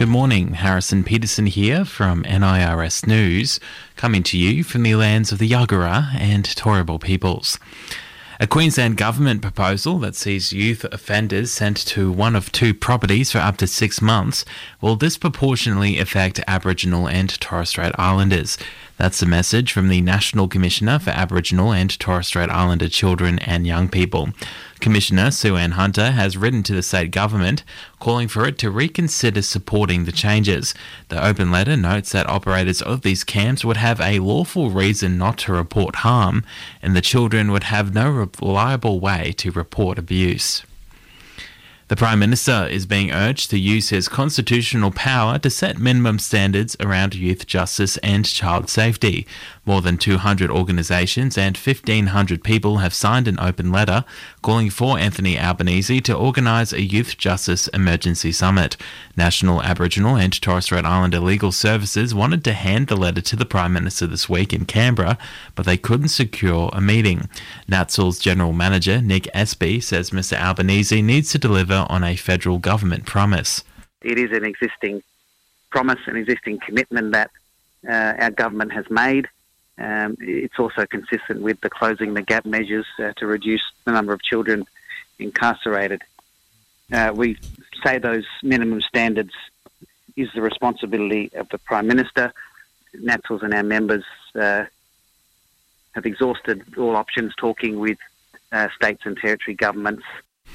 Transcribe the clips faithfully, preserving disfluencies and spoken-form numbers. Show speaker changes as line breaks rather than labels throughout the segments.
Good morning, Harrison Peterson here from N I R S News, coming to you from the lands of the Yagara and Turrbal peoples. A Queensland government proposal that sees youth offenders sent to one of two properties for up to six months will disproportionately affect Aboriginal and Torres Strait Islanders. That's the message from the National Commissioner for Aboriginal and Torres Strait Islander Children and Young People. Commissioner Sue Ann Hunter has written to the state government calling for it to reconsider supporting the changes. The open letter notes that operators of these camps would have a lawful reason not to report harm, and the children would have no reliable way to report abuse. The Prime Minister is being urged to use his constitutional power to set minimum standards around youth justice and child safety. More than two hundred organisations and fifteen hundred people have signed an open letter calling for Anthony Albanese to organise a Youth Justice Emergency Summit. National Aboriginal and Torres Strait Islander Legal Services wanted to hand the letter to the Prime Minister this week in Canberra, but they couldn't secure a meeting. NATSL's General Manager Nick Espy says Mister Albanese needs to deliver on a federal government promise.
It is an existing promise, an existing commitment that uh, our government has made. Um, it's also consistent with the Closing the Gap measures uh, to reduce the number of children incarcerated. Uh, we say those minimum standards is the responsibility of the Prime Minister. NATSLs and our members uh, have exhausted all options talking with uh, states and territory governments.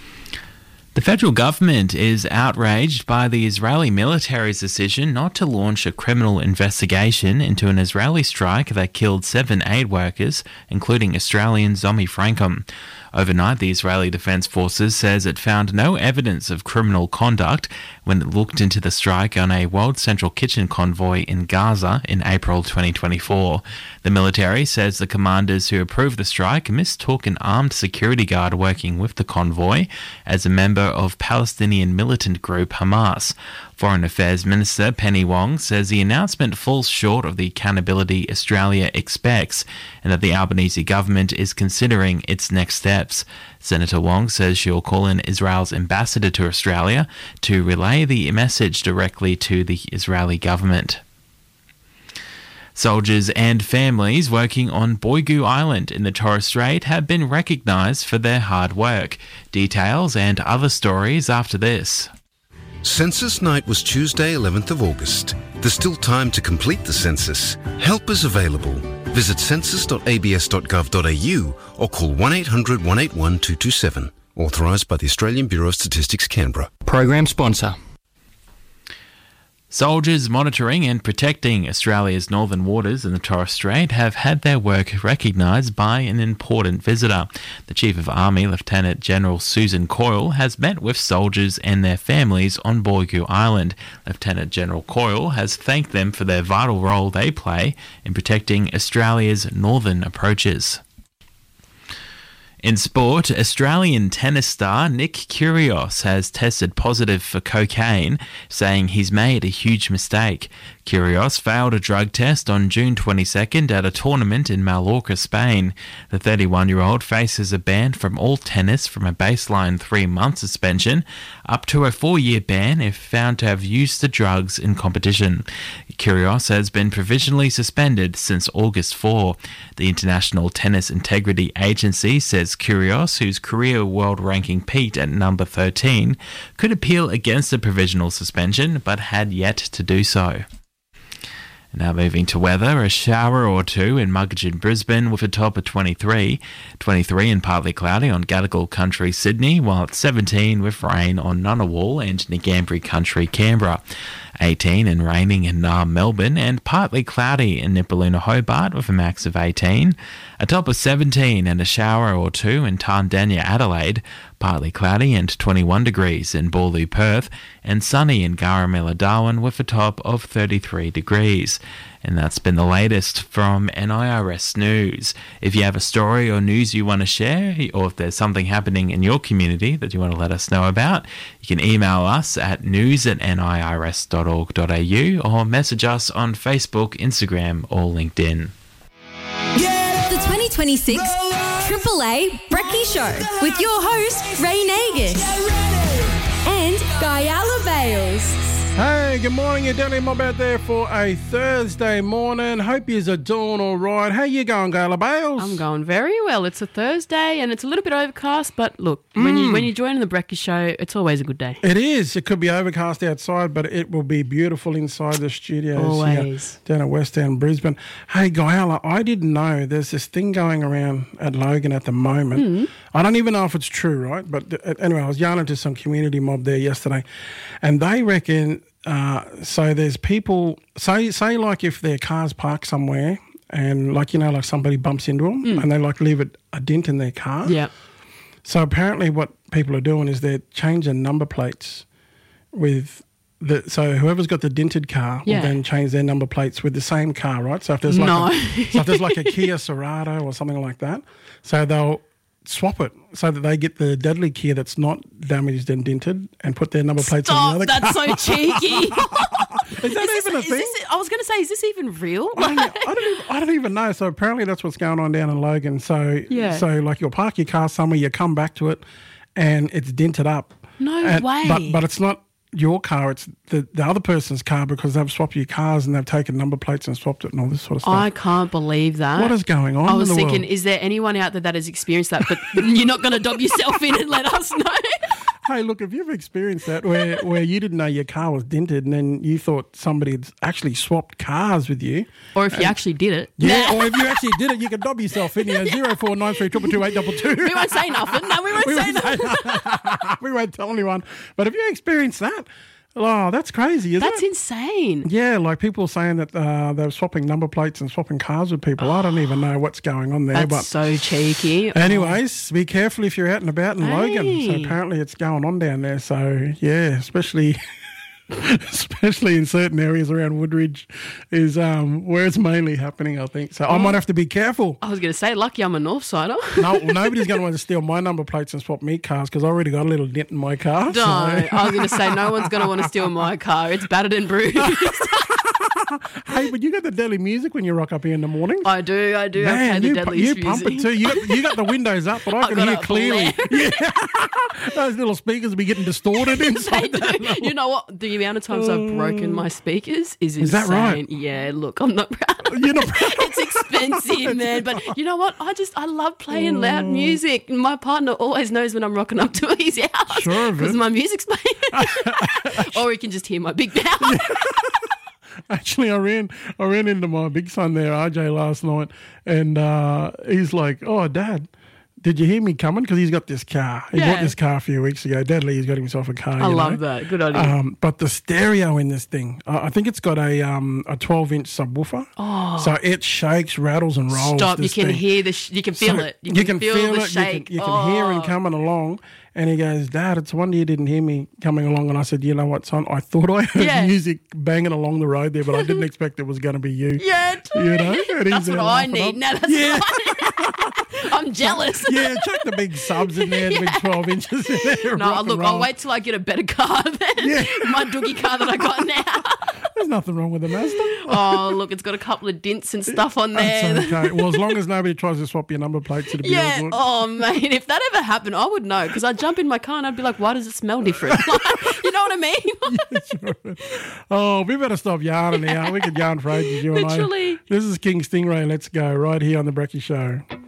The federal government is outraged by the Israeli military's decision not to launch a criminal investigation into an Israeli strike that killed seven aid workers, including Australian Zomi Frankum. Overnight, the Israeli Defence Forces says it found no evidence of criminal conduct when it looked into the strike on a World Central Kitchen convoy in Gaza in April twenty twenty-four. The military says the commanders who approved the strike mistook an armed security guard working with the convoy as a member of Palestinian militant group Hamas. Foreign Affairs Minister Penny Wong says the announcement falls short of the accountability Australia expects and that the Albanese government is considering its next steps. Senator Wong says she'll call in Israel's ambassador to Australia to relay the message directly to the Israeli government. Soldiers and families working on Boigu Island in the Torres Strait have been recognised for their hard work. Details and other stories after this.
Census night was Tuesday, eleventh of August. There's still time to complete the census. Help is available. Visit census dot a b s dot gov dot a u or call one eight hundred one eight one two two seven. Authorised by the Australian Bureau of Statistics, Canberra.
Program sponsor.
Soldiers monitoring and protecting Australia's northern waters in the Torres Strait have had their work recognised by an important visitor. The Chief of Army, Lieutenant General Susan Coyle, has met with soldiers and their families on Boigu Island. Lieutenant General Coyle has thanked them for their vital role they play in protecting Australia's northern approaches. In sport, Australian tennis star Nick Kyrgios has tested positive for cocaine, saying he's made a huge mistake. Kyrgios failed a drug test on June twenty-second at a tournament in Mallorca, Spain. The thirty-one-year-old faces a ban from all tennis from a baseline three-month suspension up to a four-year ban if found to have used the drugs in competition. Kyrgios has been provisionally suspended since August fourth. The International Tennis Integrity Agency says Kyrgios, whose career world ranking peaked at number thirteen, could appeal against the provisional suspension but had yet to do so. Now moving to weather, a shower or two in Muggeridge, Brisbane with a top of twenty-three. twenty-three and partly cloudy on Gadigal Country, Sydney, while at seventeen with rain on Ngunnawal and Ngambri Country, Canberra. eighteen and raining in Naarm, Melbourne, and partly cloudy in Nipaluna, Hobart with a max of eighteen. A top of seventeen and a shower or two in Tandanya, Adelaide, partly cloudy and twenty-one degrees in Boorloo, Perth, and sunny in Garamilla, Darwin with a top of thirty-three degrees. And that's been the latest from N I R S News. If you have a story or news you want to share, or if there's something happening in your community that you want to let us know about, you can email us at news at n i r s dot org dot a u or message us on Facebook, Instagram or LinkedIn.
The twenty twenty-six Triple A Brekkie Show with your host, Ray Nagus and Guyala Bales.
Hey,
Hey, good morning. Your Daily Mob out there for a Thursday morning. Hope you're doing all right. How you going, Gayla Bales?
I'm going very well. It's a Thursday and it's a little bit overcast, but look, mm. when you when you join the Brekkie Show, it's always a good day.
It is. It could be overcast outside, but it will be beautiful inside the studios.
Always.
Down at West End, Brisbane. Hey, Gayla, I didn't know there's this thing going around at Logan at the moment.
Mm.
I don't even know if it's true, right? But anyway, I was yarning to some community mob there yesterday, and they reckon... Uh, so there's people, say, say like if their car's parked somewhere and like, you know, like somebody bumps into them mm. and they like leave it, a dent in their car.
Yeah.
So apparently what people are doing is they're changing number plates with the, so whoever's got the dented car
yeah.
will then change their number plates with the same car, right? So if there's like,
no.
a, so if there's like a Kia Sorento or something like that, so they'll swap it so that they get the Dudley Kia that's not damaged and dented and put their number plates
Stop,
on the other
that's
car.
so cheeky.
Is that
is this,
even a
is
thing?
This, I was going to say, is this even real?
I don't, I, don't even, I don't even know. So apparently that's what's going on down in Logan. So,
yeah.
so like you'll park your car somewhere, you come back to it and it's dented up.
No
and,
way.
But, but it's not your car, it's the, the other person's car because they've swapped your cars and they've taken number plates and swapped it and all this sort of stuff.
I can't believe that.
What is going on
I was
in the
thinking,
world?
is there anyone out there that has experienced that, but you're not going to dob yourself in and let us know?
Hey, look, if you've experienced that where, where you didn't know your car was dented and then you thought somebody had actually swapped cars with you.
Or if you actually did it.
Yeah, or if you actually did it, you can dob yourself in here. zero four nine three two two eight two two.
We won't say nothing. No, we won't
we
say
won't
nothing.
We won't tell anyone. But if you experienced that, oh, that's crazy, isn't
That's
it?
insane.
Yeah, like people saying that uh, they're swapping number plates and swapping cars with people. I don't even know what's going on there.
That's
but
so cheeky.
anyways, be careful if you're out and about in
Hey.
Logan. So apparently it's going on down there. So, yeah, especially... especially in certain areas around Woodridge is um, where it's mainly happening, I think. So I might have to be careful.
I was going to say, lucky I'm a Northsider.
No, well, nobody's going to want to steal my number plates and swap me cars because I already got a little dent in my car.
Don't.
So.
I was going to say, no one's going to want to steal my car. It's battered and bruised.
Hey, but you got the Deli music when you rock up here in the morning.
I do, I do. I play
Man,
the
you,
deadliest
you
music.
pump it too. You got, you got the windows up, but I,
I
can
got
hear
it
clearly. Yeah. Those little speakers will be getting distorted
They
inside.
do.
that.
You know what? The amount of times I've broken my speakers is insane.
Is that right?
Yeah, look, I'm not proud.
You're not proud.
It's expensive, man. But you know what? I just, I love playing loud music. My partner always knows when I'm rocking up to his house.
Sure of it.
Because my music's playing. Or he can just hear my big mouth.
Actually, I ran I ran into my big son there, R J, last night, and uh, he's like, "Oh, Dad, did you hear me coming?" Because he's got this car. He
Yeah.
bought this car a few weeks ago. Dad Lee's got himself a car.
I
you
love
know.
that. Good idea.
Um, but the stereo in this thing, uh, I think it's got a um, a twelve inch subwoofer.
Oh.
So it shakes, rattles, and rolls.
Stop. You
this
can
thing.
hear the, sh- you can feel
So
it. You can, feel, the
it.
shake.
You can, you can hear him
Oh.
coming along. And he goes, "Dad, it's a wonder you didn't hear me coming along." And I said, "You know what, son? I thought I heard
Yeah.
music banging along the road there, but I didn't expect it was going to be you."
Yeah,
You know? And he's
that's
there
what I
laughing
need.
up.
No, that's
Yeah.
what I'm jealous.
Yeah, chuck the big subs in there, the big twelve inches in there.
No,
rock and
look, I'll
roll.
wait till I get a better car than
Yeah.
my doogie car that I got now.
There's nothing wrong with the Mazda.
Oh, look, it's got a couple of dents and stuff on there.
That's okay. Well, as long as nobody tries to swap your number plates, it'll be all
Yeah.
good.
Oh, mate, if that ever happened, I would know because I'd jump in my car and I'd be like, why does it smell different? You know what I mean?
Oh, we better stop yarning now. We could yarn for ages, you and I.
Literally.
This is King Stingray. Let's go right here on the Brekkie Show.